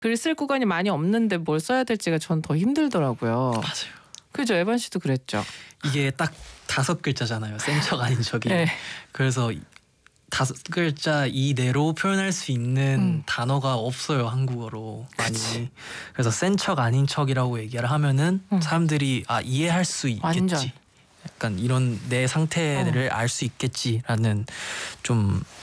글 쓸 구간이 많이 없는데 뭘 써야 될지가 전 더 힘들더라고요. 맞아요. 그죠? 에반 씨도 그랬죠. 이게 딱 5글자잖아요. 센 척 아닌 척이. 네. 그래서 5글자 이내로 표현할 수 있는 단어가 없어요, 한국어로 많이. 그치. 그래서 센 척 아닌 척이라고 얘기를 하면은 사람들이 이해할 수 있겠지. 완전. 약간 이런 내 상태를 알 수 있겠지라는 좀